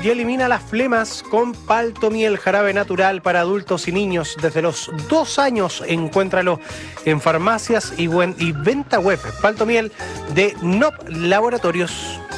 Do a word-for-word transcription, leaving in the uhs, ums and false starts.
y elimina las flemas con Paltomiel, jarabe natural para adultos y niños desde los dos años. Encuéntralo en farmacias y, y venta web. Paltomiel de N O P Laboratorios.